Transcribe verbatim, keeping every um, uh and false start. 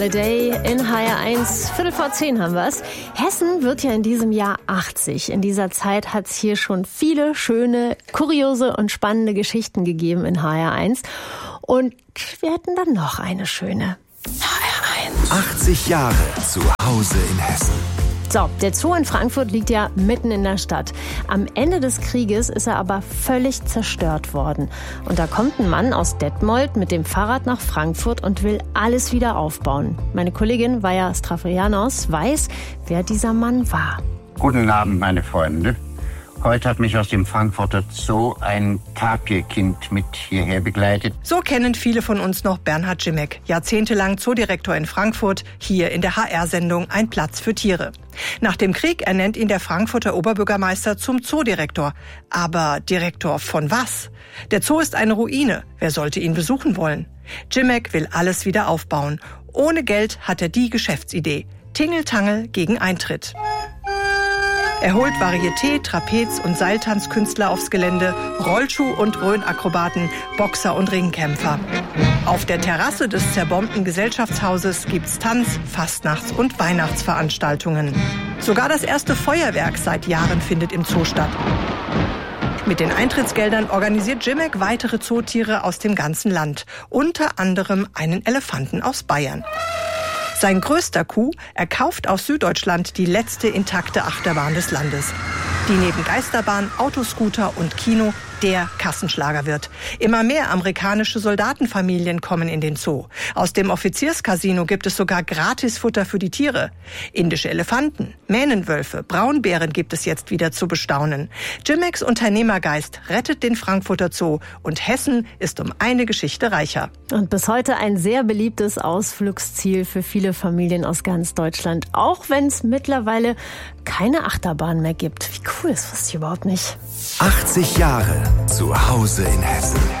The Day in H R eins, Viertel vor zehn haben wir's. Hessen wird ja in diesem Jahr achtzig. In dieser Zeit hat's hier schon viele schöne, kuriose und spannende Geschichten gegeben in H R eins. Und wir hätten dann noch eine schöne. H R eins. achtzig Jahre zu Hause in Hessen. So, der Zoo in Frankfurt liegt ja mitten in der Stadt. Am Ende des Krieges ist er aber völlig zerstört worden. Und da kommt ein Mann aus Detmold mit dem Fahrrad nach Frankfurt und will alles wieder aufbauen. Meine Kollegin Vaja Strafrianos weiß, wer dieser Mann war. Guten Abend, meine Freunde. Heute hat mich aus dem Frankfurter Zoo ein Tapirkind mit hierher begleitet. So kennen viele von uns noch Bernhard Grzimek, jahrzehntelang Zoodirektor in Frankfurt, hier in der H R-Sendung Ein Platz für Tiere. Nach dem Krieg ernennt ihn der Frankfurter Oberbürgermeister zum Zoodirektor. Aber Direktor von was? Der Zoo ist eine Ruine. Wer sollte ihn besuchen wollen? Grzimek will alles wieder aufbauen. Ohne Geld hat er die Geschäftsidee. Tingeltangel gegen Eintritt. Er holt Varieté-, Trapez- und Seiltanzkünstler aufs Gelände, Rollschuh- und Rhönakrobaten, Boxer und Ringkämpfer. Auf der Terrasse des zerbombten Gesellschaftshauses gibt's Tanz-, Fastnachts- und Weihnachtsveranstaltungen. Sogar das erste Feuerwerk seit Jahren findet im Zoo statt. Mit den Eintrittsgeldern organisiert Grzimek weitere Zootiere aus dem ganzen Land, unter anderem einen Elefanten aus Bayern. Sein größter Coup, er kauft aus Süddeutschland die letzte intakte Achterbahn des Landes, die neben Geisterbahn, Autoscooter und Kino der Kassenschlager wird. Immer mehr amerikanische Soldatenfamilien kommen in den Zoo. Aus dem Offizierscasino gibt es sogar Gratisfutter für die Tiere. Indische Elefanten, Mähnenwölfe, Braunbären gibt es jetzt wieder zu bestaunen. Grzimeks Unternehmergeist rettet den Frankfurter Zoo und Hessen ist um eine Geschichte reicher. Und bis heute ein sehr beliebtes Ausflugsziel für viele Familien aus ganz Deutschland. Auch wenn es mittlerweile keine Achterbahn mehr gibt. Wie cool ist das überhaupt nicht? achtzig Jahre zu Hause in Hessen.